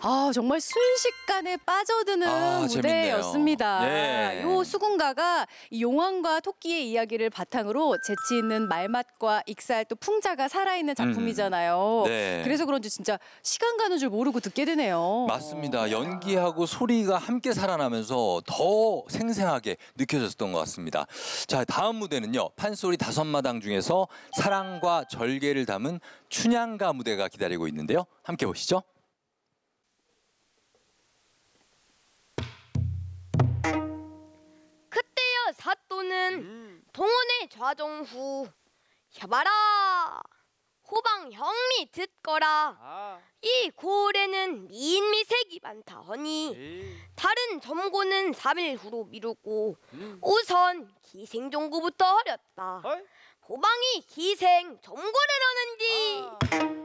정말 순식간에 빠져드는 무대였습니다. 네. 요 수군가가 이 용왕과 토끼의 이야기를 바탕으로 재치 있는 말맛과 익살 또 풍자가 살아있는 작품이잖아요. 네. 그래서 그런지 진짜 시간 가는 줄 모르고 듣게 되네요. 맞습니다. 연기하고 소리가 함께 살아나면서 더 생생하게 느껴졌던 것 같습니다. 자, 다음 무대는요. 판소리 5마당 중에서 사랑과 절개를 담은 춘향가 무대가 기다리고 있는데요. 함께 보시죠. 그때여 사또는 동원의 좌정후 혀봐라 호방 형미 듣거라 이 고을에는 미인미색이 많다허니 다른 점고는 3일 후로 미루고 우선 기생종구부터 하렸다. 호방이 기생 점고를 하는디